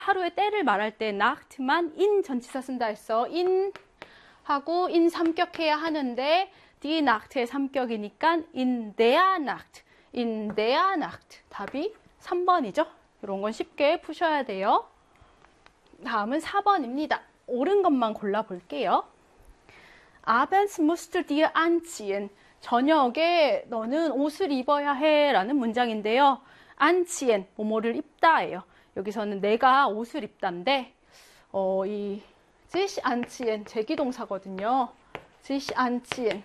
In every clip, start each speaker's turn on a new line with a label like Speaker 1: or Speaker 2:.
Speaker 1: 하루의 때를 말할 때 nacht만 in 전치사 쓴다 했어. in 하고 in 삼격해야 하는데 die Nacht의 삼격이니까 in der Nacht. in der Nacht. 답이 3번이죠. 이런 건 쉽게 푸셔야 돼요. 다음은 4번입니다. 옳은 것만 골라볼게요. Abends musst du dir anziehen. 저녁에 너는 옷을 입어야 해 라는 문장인데요. anziehen, 뭐뭐를 입다예요. 여기서는 내가 옷을 입다인데 이 sich anziehen, 제기동사거든요. sich anziehen.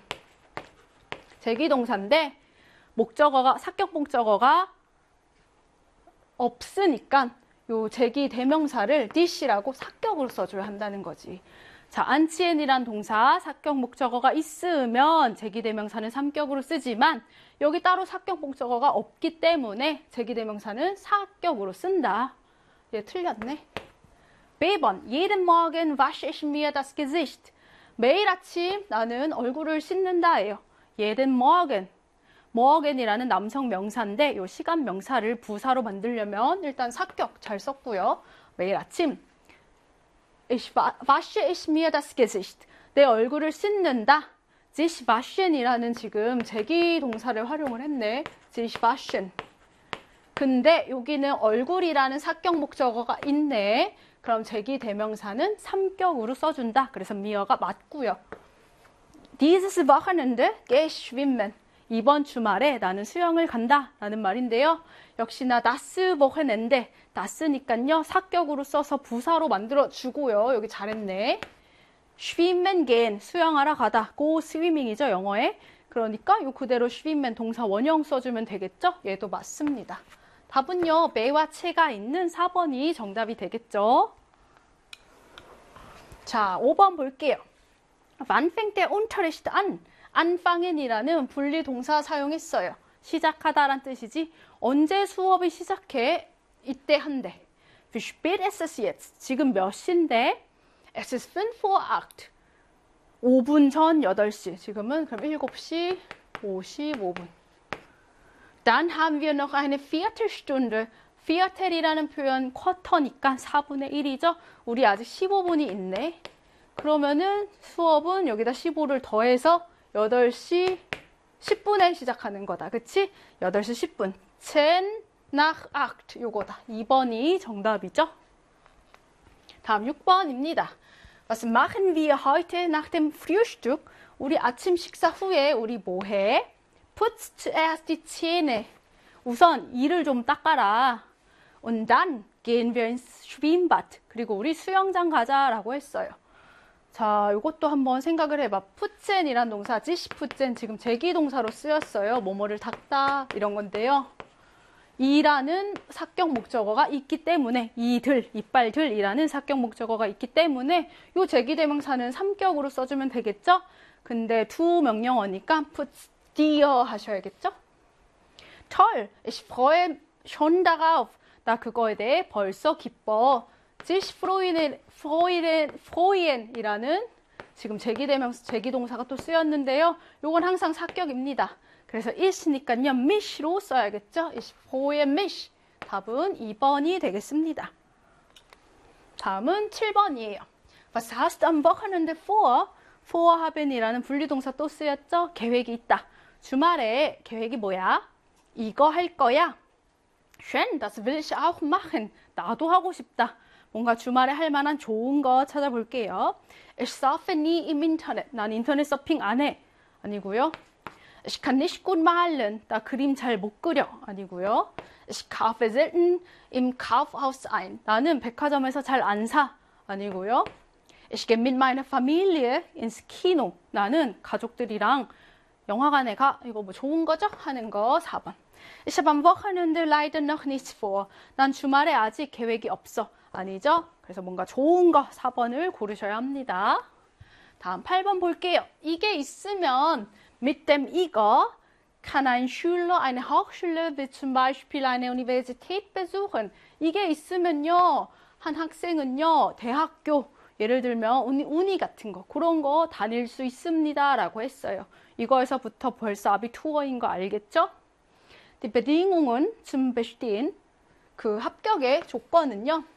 Speaker 1: 제기동사인데 목적어가, 사격 목적어가 없으니까 요 제기 대명사를 dich라고 사격으로 써줘야 한다는 거지. 자, 안치엔이란 동사 사격 목적어가 있으면 제기 대명사는 삼격으로 쓰지만 여기 따로 사격 목적어가 없기 때문에 제기 대명사는 사격으로 쓴다. 얘 틀렸네. B번, jeden Morgen wasche ich mir das Gesicht. 매일 아침 나는 얼굴을 씻는다예요. jeden Morgen. morgen이라는 남성 명사인데 이 시간 명사를 부사로 만들려면 일단 사격 잘 썼고요. 매일 아침 wasche ich mir das Gesicht. 내 얼굴을 씻는다. sich waschen이라는 지금 제기 동사를 활용을 했네. sich waschen. 근데 여기는 얼굴이라는 사격 목적어가 있네. 그럼 제기 대명사는 삼격으로 써준다. 그래서 mir가 맞고요. Dieses Wochenende gehe ich schwimmen. 이번 주말에 나는 수영을 간다 라는 말인데요. 역시나 das Wochenende, das니까요. 사격으로 써서 부사로 만들어주고요. 여기 잘했네. schwimmen gehen, 수영하러 가다. go swimming이죠, 영어에. 그러니까 요 그대로 schwimmen 동사 원형 써주면 되겠죠? 얘도 맞습니다. 답은요, 매와 채가 있는 4번이 정답이 되겠죠? 자, 5번 볼게요. Wann fängt der Unterricht an? anfangen이라는 분리동사 사용했어요. 시작하다란 뜻이지. 언제 수업이 시작해? 이때 한대. Wie spät ist es jetzt? 지금 몇 시인데? Es ist 5 vor 8. 5분 전 8시. 지금은 그럼 7시 55분. Dann haben wir noch eine Viertelstunde. Viertel이라는 표현 쿼터니까 4분의 1이죠. 우리 아직 15분이 있네. 그러면은 수업은 여기다 15를 더해서 8시 10분에 시작하는 거다. 그치? 8시 10분. 10 nach 8. 요거다. 2번이 정답이죠. 다음 6번입니다. Was machen wir heute nach dem Frühstück? 우리 아침 식사 후에 우리 뭐 해? Putz zuerst die Zähne. 우선 이를 좀 닦아라. Und dann gehen wir ins Schwimmbad. 그리고 우리 수영장 가자라고 했어요. 자, 이것도 한번 생각을 해봐. 푸첸이란 동사, 지시푸첸 지금 제기동사로 쓰였어요. 뭐뭐를 닦다 이런 건데요. 이라는 사격 목적어가 있기 때문에 이들, 이빨들이라는 사격 목적어가 있기 때문에 이 제기대명사는 3격으로 써주면 되겠죠? 근데 두 명령어니까 putz dir 하셔야겠죠? Toll, ich freue schon darauf. 나 그거에 대해 벌써 기뻐. sich freuen 이라는 지금 제기동사가 또 쓰였는데요. 요건 항상 사격입니다. 그래서 is니까요. mich로 써야겠죠. ich freue mich. 답은 2번이 되겠습니다. 다음은 7번이에요. Was hast du am Wochenende vor? vorhaben이라는 분리동사 또 쓰였죠. 계획이 있다. 주말에 계획이 뭐야? 이거 할 거야. schön, das will ich auch machen. 나도 하고 싶다. 뭔가 주말에 할 만한 좋은 거 찾아볼게요. Ich surfe nie im Internet. 난 인터넷 서핑 안 해. 아니고요. Ich kann nicht gut malen. 나 그림 잘 못 그려. 아니고요. Ich kaufe selten im Kaufhaus ein. 나는 백화점에서 잘 안 사. 아니고요. Ich gehe mit meiner Familie ins Kino. 나는 가족들이랑 영화관에 가. 이거 뭐 좋은 거죠? 하는 거 4번. Ich habe am Wochenende leider noch nichts vor. 난 주말에 아직 계획이 없어. 아니죠? 그래서 뭔가 좋은 거 4번을 고르셔야 합니다. 다음 8번 볼게요. 이게 있으면 mit dem 이거 kann ein Schüler eine Hochschule wie zum Beispiel eine Universität besuchen. 이게 있으면요. 한 학생은요. 대학교 예를 들면 우니 같은 거 그런 거 다닐 수 있습니다. 라고 했어요. 이거에서부터 벌써 아비투어인 거 알겠죠? Die Bedingungen zum Bestehen 그 합격의 조건은요.